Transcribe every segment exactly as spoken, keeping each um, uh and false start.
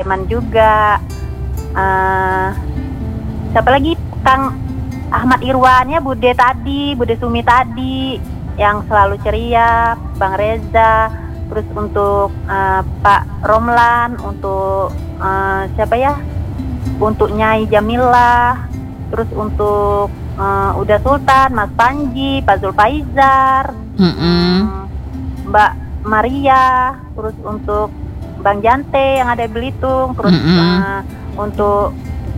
Firman juga. Uh, siapa lagi? Kang Ahmad Irwan ya, Bude tadi, Bude Sumi tadi yang selalu ceria, Bang Reza, terus untuk uh, Pak Romlan, untuk uh, siapa ya? Untuk Nyai Jamila, terus untuk uh, Uda Sultan, Mas Panji, Pak Zulfaizar, mm-hmm. Mbak Maria, terus untuk Bang Jante yang ada di Belitung, terus mm-hmm. uh, untuk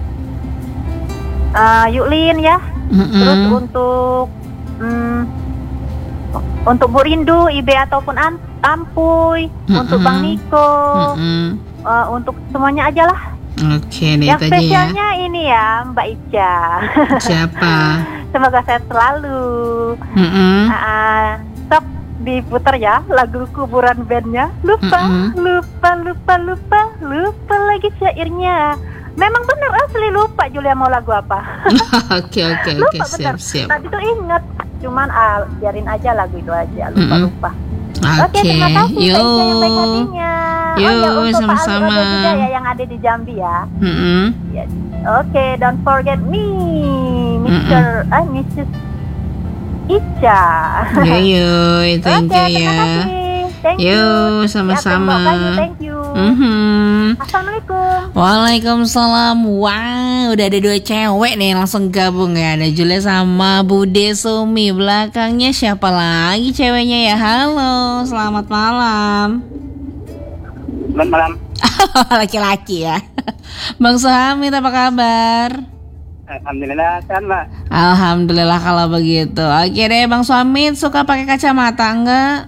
uh, Yuklin ya, mm-hmm. terus untuk um, untuk Bu Rindu, Ibe ataupun Ampuy, mm-hmm. untuk Bang Niko, mm-hmm. uh, untuk semuanya aja lah. Oke, nih yang spesialnya ya. Ini ya Mbak Ica. Siapa? Semoga sehat selalu. Mm-hmm. uh, Sok diputar ya lagu kuburan bandnya. Lupa, mm-hmm. lupa, lupa, lupa, lupa lagi syairnya. Memang benar asli lupa Julia mau lagu apa. Oke oke oke siap siap. Tadi tuh inget, cuman ah, biarin aja lagu itu aja. Lupa mm-hmm. lupa. Oke, okay. Terima kasih Yo. yang baik hatinya. Yo, oh ya untuk sama-sama. Pak Ali juga ya yang ada di Jambi ya. Mm-hmm. Yes. Oke, okay, don't forget me, Mister Mm-hmm. Ah, Missus Ica. Yo yo, thank okay, you ya. Thank yo, you. sama-sama. Ya, thank you. Mm-hmm. Assalamualaikum. Waalaikumsalam. Wow, udah ada dua cewek nih langsung gabung ya. Ada Julia sama Bude Sumi. Belakangnya siapa lagi ceweknya ya? Halo, selamat malam. Selamat malam. Laki-laki ya. Bang Suhamid apa kabar? Alhamdulillah sehat Mbak. Alhamdulillah kalau begitu. Oke deh Bang Suhamid, suka pakai kacamata enggak?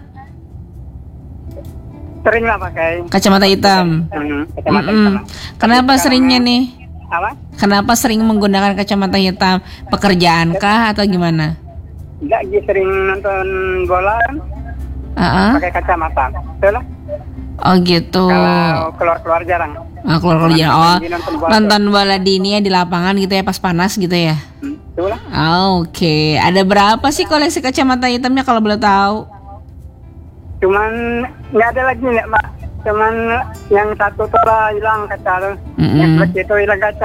Sering lah pakai kacamata hitam. Hmm, kacamata hitam. Kenapa seringnya nih? Apa? Kenapa sering menggunakan kacamata hitam? Pekerjaan kah atau gimana? Enggak, sering nonton bola uh-uh. pakai kacamata. Betul lah. Oh gitu. Kalau keluar-keluar jarang. Oh, keluar-keluar jarang. Oh, nonton bola, nonton bola di ini ya di lapangan gitu ya pas panas gitu ya. Hmm, betul lah. Oh, oke. Okay. Ada berapa sih koleksi kacamata hitamnya kalau boleh tahu? Cuman nggak ada lagi nih Mbak. Cuman yang satu tuh lah hilang kaca tuh. Mm-hmm. Yang begitu hilang kaca.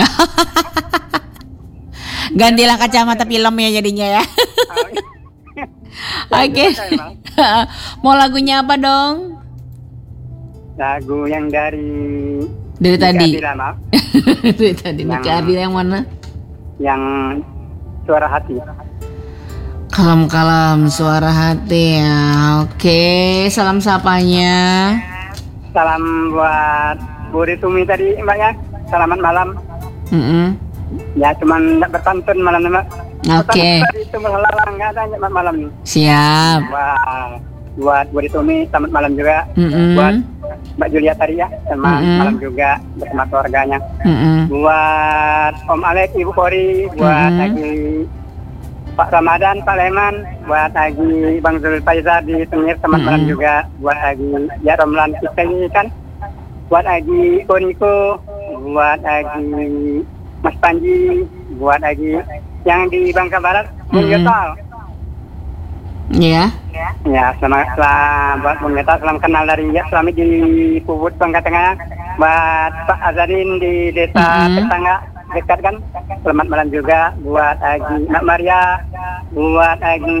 Gantilah kacamata film ya jadinya ya. Oke. Okay. Mau lagunya apa dong? Lagu yang dari dari tadi. Adila, dari tadi. Nika Adila yang mana? Yang Suara Hati. Kalem-kalem suara hati ya. Oke, salam sapanya. Salam buat Bu Ritumi tadi Mbak ya. Selamat malam. Mm-hmm. Ya cuman tidak berpantun malam Mbak. Oke. Okay. Itu melalang nggak ada Mbak malam nih. Siap. Wah, buat Bu Ritumi selamat malam juga. Mm-hmm. Buat Mbak Julia tadi ya selamat mm-hmm. malam juga bersama keluarganya. Mm-hmm. Buat Om Alek, Ibu Kori, buat mm-hmm. lagi Pak Ramadan, Pak Leman, buat lagi Bang Zulfaizar di Tengir, selamat malam mm-hmm. juga. Buat lagi ya Romlan kita ini kan. Buat lagi Koniko, buat lagi Mas Panji, buat lagi yang di Bangka Barat, Bung mm-hmm. Yotal. Iya. Yeah. Ya, selamat selamat buat Bung Yotal, salam kenal dari ya, selama di Pubut Bangka Tengah. Buat Pak Azarin di Desa mm-hmm. Tetangga dekat kan, selamat malam juga. Buat Agi Mbak Maria, buat Agi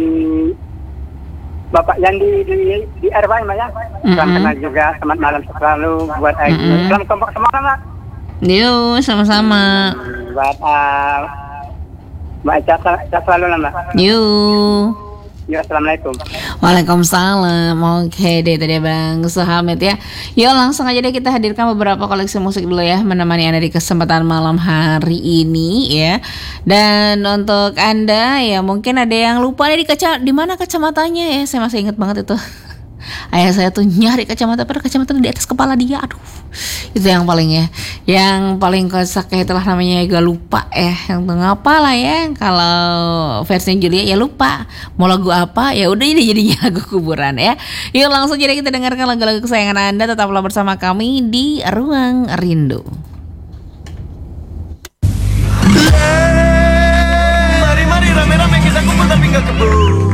Bapak Yandi di di R W Mbak ya, mm-hmm. selamat kenal juga, selamat malam selalu. Buat Agi mm-hmm. selamat kompak semua Mbak. Yo, sama-sama. Buat uh, Mbak Ica selalu lah Mbak. Yo. Ya, assalamualaikum. Waalaikumsalam. Oke deh tadi Bang Suhamid ya. Yuk langsung aja deh kita hadirkan beberapa koleksi musik dulu ya, menemani Anda di kesempatan malam hari ini ya. Dan untuk Anda ya mungkin ada yang lupa nih di kaca, di mana kacamatanya ya. Saya masih ingat banget itu. Ayah saya tuh nyari kacamata, pada kacamata di atas kepala dia. Aduh, itu yang paling ya, yang paling kocak ya, itulah namanya gak lupa ya. Yang ngapa lah ya, kalau versinya Julia ya lupa mau lagu apa, ya udah jadi jadinya lagu kuburan ya. Yuk langsung jadi kita dengarkan lagu-lagu kesayangan Anda. Tetaplah bersama kami di Ruang Rindu. Mari mari rame-rame kita kumpul tapi gak keburu.